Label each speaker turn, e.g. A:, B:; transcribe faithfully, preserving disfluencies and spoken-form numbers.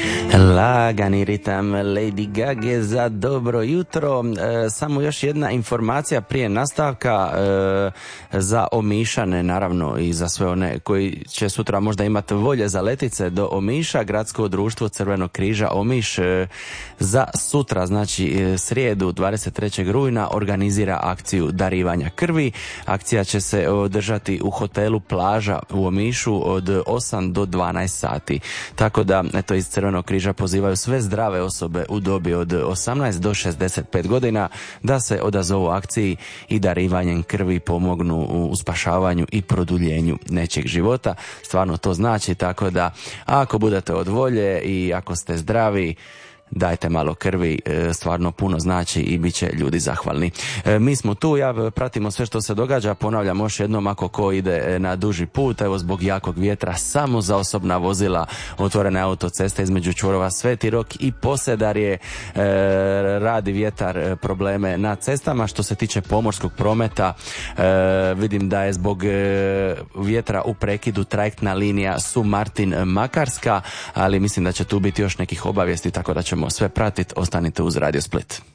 A: Lagani ritam Lady Gaga za dobro jutro. E, samo još jedna informacija prije nastavka e, za Omišane, naravno i za sve one koji će sutra možda imati volje za letice do Omiša. Gradsko društvo Crvenog križa Omiš e, za sutra, znači e, srijedu dvadeset trećeg rujna organizira akciju darivanja krvi. Akcija će se održati u hotelu Plaža u Omišu od osam do dvanaest sati. Tako da, eto, iz Crvenog križa pozivaju sve zdrave osobe u dobi od osamnaest do šezdeset pet godina da se odazovu akciji i darivanjem krvi pomognu u spašavanju i produljenju nečeg života. Stvarno to znači, tako da ako budete od volje i ako ste zdravi, dajte malo krvi, stvarno puno znači i bit će ljudi zahvalni. Mi smo tu, ja pratimo sve što se događa, ponavljam još jednom, ako ko ide na duži put, evo zbog jakog vjetra, samo za osobna vozila otvorene autoceste između čvorova Sveti Rok i Posedarje, radi vjetar probleme na cestama. Što se tiče pomorskog prometa, vidim da je zbog vjetra u prekidu trajektna linija Sumartin-Makarska, ali mislim da će tu biti još nekih obavijesti, tako da ćemo sve pratiti. Ostanite uz Radio Split.